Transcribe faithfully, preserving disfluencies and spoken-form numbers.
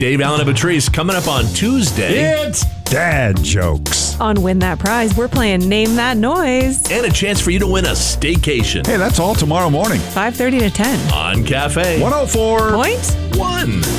Dave Allen and Patrice coming up on Tuesday. It's dad jokes. On Win That Prize, we're playing Name That Noise. And a chance for you to win a staycation. Hey, that's all tomorrow morning. five thirty to ten. On Cafe one oh four Point one.